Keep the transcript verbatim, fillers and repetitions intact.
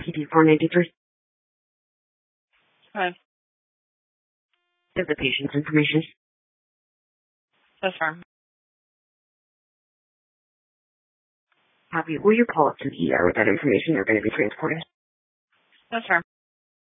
P D four ninety-three. Hi. Give the patient's information. That's fine. Copy. Will you call up to the E R with that information? You're going to be transported. That's fine.